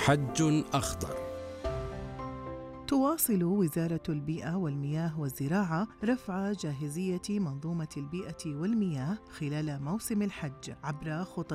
حج أخضر. تواصل وزارة البيئة والمياه والزراعة رفع جاهزية منظومة البيئة والمياه خلال موسم الحج عبر خطط